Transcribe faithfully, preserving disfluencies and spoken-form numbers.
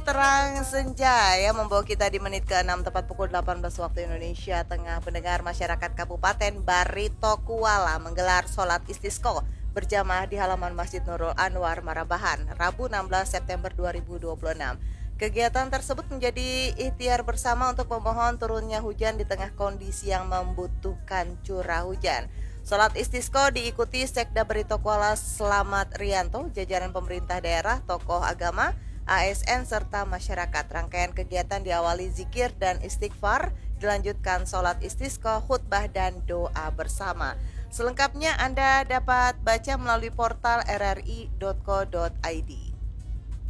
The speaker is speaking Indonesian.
terang senja ya, membawa kita di menit ke-enam tepat pukul delapan belas waktu Indonesia Tengah. Pendengar, masyarakat Kabupaten Barito Kuala menggelar sholat istisqa berjamaah di halaman Masjid Nurul Anwar Marabahan Rabu enam belas September dua ribu dua puluh enam. Kegiatan tersebut menjadi ikhtiar bersama untuk memohon turunnya hujan di tengah kondisi yang membutuhkan curah hujan. Sholat istisqa diikuti Sekda Barito Kuala Slamet Rianto, jajaran pemerintah daerah, tokoh agama, A S N, serta masyarakat. Rangkaian kegiatan diawali zikir dan istighfar, dilanjutkan sholat istisqa, khutbah, dan doa bersama. Selengkapnya Anda dapat baca melalui portal r r i dot co dot i d.